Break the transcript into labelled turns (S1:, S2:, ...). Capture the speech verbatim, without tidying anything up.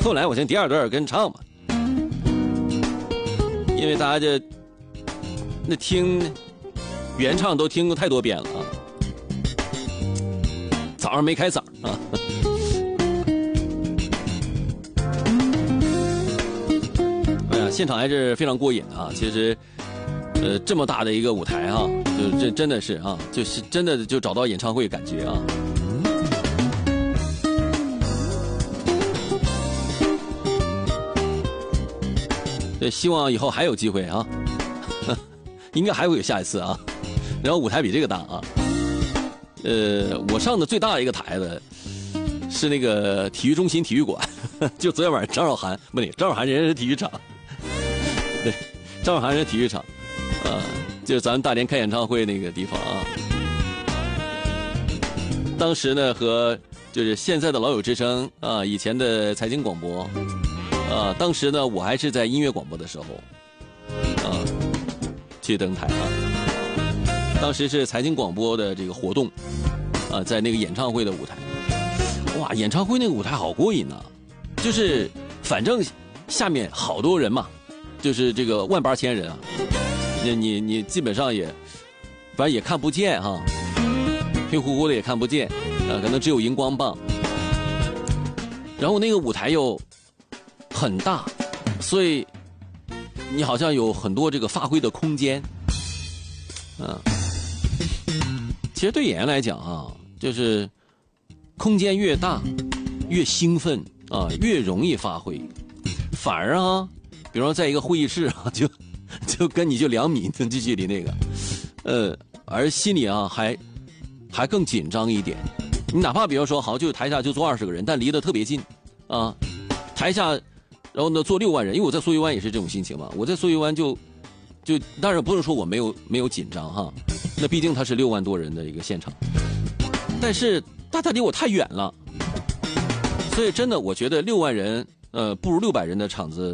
S1: 后来我先第二段跟唱嘛，因为大家就那听原唱都听过太多遍了啊，早上没开嗓啊。哎呀，现场还是非常过瘾啊！其实，呃，这么大的一个舞台哈、啊，就这真的是啊，就是真的就找到演唱会感觉啊。对，希望以后还有机会啊，应该还会有下一次啊。然后舞台比这个大啊，呃，我上的最大的一个台子是那个体育中心体育馆，就昨天晚上张韶涵不对，张韶涵人家是体育场，对，张韶涵是体育场，啊，就是咱们大连开演唱会那个地方啊。当时呢和就是现在的老友之声啊，以前的财经广播。啊，当时呢，我还是在音乐广播的时候，啊，去登台啊。当时是财经广播的这个活动，啊，在那个演唱会的舞台，哇，演唱会那个舞台好过瘾呐、啊！就是反正下面好多人嘛，就是这个万八千人啊，你你你基本上也，反正也看不见哈、啊，黑乎乎的也看不见，啊，可能只有荧光棒。然后那个舞台又很大，所以你好像有很多这个发挥的空间，啊，其实对演员来讲啊，就是空间越大，越兴奋啊，越容易发挥。反而啊，比如说在一个会议室啊，就就跟你就两米的距离那个，呃，而心里啊还还更紧张一点。你哪怕比如说好，就台下就坐二十个人，但离得特别近，啊，台下。然后呢，坐六万人，因为我在苏玉湾也是这种心情嘛。我在苏玉湾就，就当然不是说我没有没有紧张哈，那毕竟它是六万多人的一个现场，但是大家离我太远了，所以真的我觉得六万人，呃，不如六百人的场子。